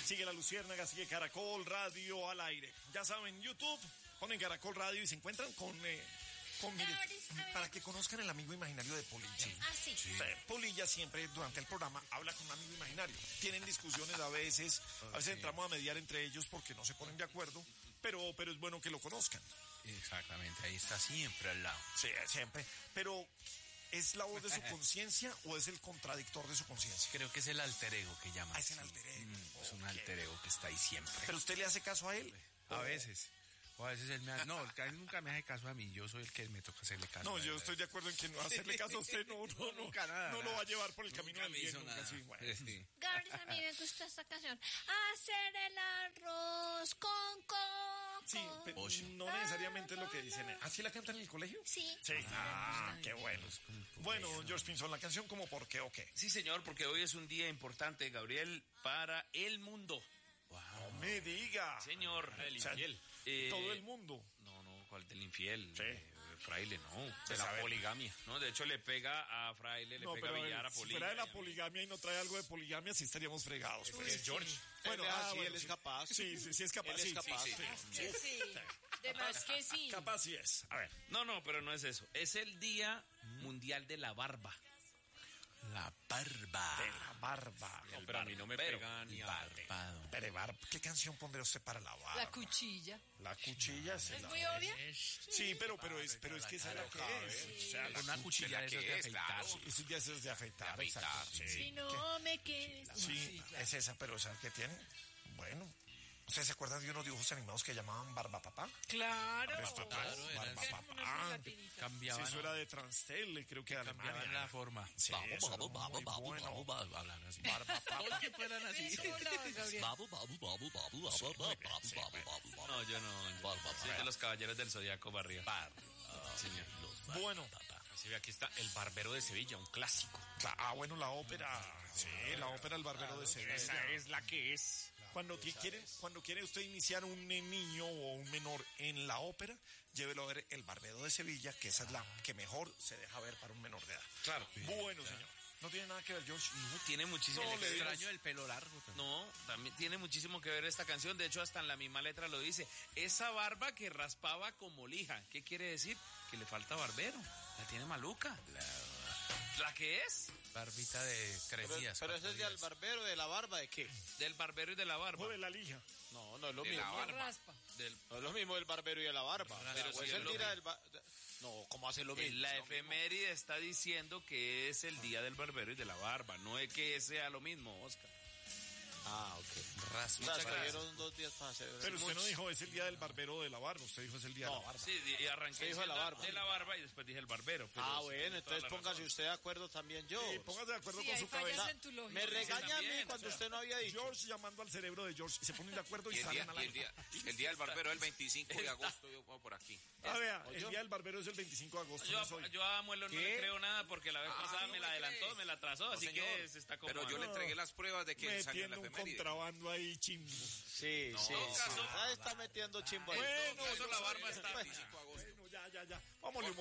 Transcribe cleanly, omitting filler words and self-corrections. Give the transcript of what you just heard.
Sigue La Luciérnaga, sigue Caracol Radio al aire. Ya saben, YouTube, ponen Caracol Radio y se encuentran con para que conozcan el amigo imaginario de Polilla. Sí. Polilla siempre durante el programa habla con un amigo imaginario. Tienen discusiones a veces entramos a mediar entre ellos porque no se ponen de acuerdo, pero es bueno que lo conozcan. Exactamente, ahí está siempre al lado. Sí, siempre. Pero, ¿es la voz de su conciencia o es el contradictor de su conciencia? Creo que es el alter ego que llaman. Es el alter ego. Es un alter ego que está ahí siempre. ¿Pero usted le hace caso a él? A veces. O a veces él me hace... No, él nunca me hace caso a mí. Yo soy el que me toca hacerle caso. No, yo estoy de acuerdo en que no hacerle caso a usted nunca nada. No lo va a llevar por el camino del bien. Nunca. Sí, bueno. Sí. Gabriel, a mí me gusta esta canción. Hacer el arroz con coco. Sí, pero no necesariamente es lo que dicen. ¿Así la cantan en el colegio? Sí. Sí. Qué bueno. Bueno, George Pinzón, la canción como por qué o qué. Sí, señor, porque hoy es un día importante, Gabriel, para el mundo. Wow. No me diga. Señor, el infiel. Todo el mundo. No, ¿cuál del infiel? Sí. Fraile, no. De la poligamia. No, de hecho le pega a Fraile, le pega a Villar, a Polilla. Si fuera de la poligamia y no trae algo de poligamia, sí estaríamos fregados. Pues. George. Bueno, él es capaz. Sí, es capaz. Él es capaz. Sí. De más que sí. Capaz sí es. A ver. No, pero no es eso. Es el Día Mundial de la Barba. La barba. De la barba. No, pero a mí no me pega ni barbado. Pero, ¿qué canción pondrá usted para la barba? La cuchilla. La cuchilla, sí. ¿Es muy obvia? Sí, pero es que esa es la que es. O sea, una cuchilla de esas de afeitar. Esos días es de afeitar. Exacto. Si no me quieres. Sí, es esa, pero ¿sabes qué tiene? Bueno. ¿Ustedes se acuerdan de unos dibujos animados que llamaban Barba Papá? Claro. Barba Papá. Cambiaban. Sí, eso era de Transtel, creo que de Alemania. Cambiaban la forma. Sí, Hablan así. Barba Papá. Todos que fueran así. No, yo no. Soy de los caballeros del Zodiaco barriga. Señor. Bueno. Así ve, aquí está El Barbero de Sevilla, un clásico. Bueno, la ópera. Sí, la ópera El Barbero de Sevilla. Esa es la que es. Cuando quiere usted iniciar un niño o un menor en la ópera, llévelo a ver El Barbero de Sevilla, que esa es la que mejor se deja ver para un menor de edad. Claro. Bueno, señor. No tiene nada que ver, George. No, tiene muchísimo No, que le ver. extraño el pelo largo. No, también tiene muchísimo que ver esta canción. De hecho, hasta en la misma letra lo dice. Esa barba que raspaba como lija. ¿Qué quiere decir? Que le falta barbero. La tiene maluca. ¿La que es? Barbita de 3 días. Pero ese es del barbero, de la barba, ¿de qué? Del barbero y de la barba. O de la lija. No es lo De mismo. la barba. Raspa. No es lo mismo del barbero y de la barba. Pero Pues sí el es lo día mismo. No, ¿cómo hace lo mismo? La efeméride está diciendo que es el día del barbero y de la barba. No es que sea lo mismo, Oscar. Ok. Raspa. O sea, salieron 2 días para hacer. Pero usted no dijo es el día del barbero de la barba, usted dijo es el día de la barba. Sí, y arranqué dijo de la barba y después dije el barbero. Pero Bueno, entonces póngase usted de acuerdo también, George. Sí, póngase de acuerdo Sí, con hay su fallas cabeza. en tu lógica. Me regaña a mí también, cuando o sea, usted no había dicho. George llamando al cerebro de George y se ponen de acuerdo y Y salen al el aire. día del barbero es el 25 de agosto, yo como por aquí. Vea, el día del barbero es el 25 de agosto. no es hoy. Yo a Amuelo no le creo nada porque la vez pasada no me la me adelantó, cree. me la atrasó, No, así señor. que se está como... Pero yo le entregué las pruebas de que salió en la Metiendo un efeméride. contrabando ahí chimbo. Sí. caso- Ahí está metiendo chimbo ahí. Bueno, Eso la barba bueno, está bueno. 25 de agosto. Bueno, ya. Vámonos.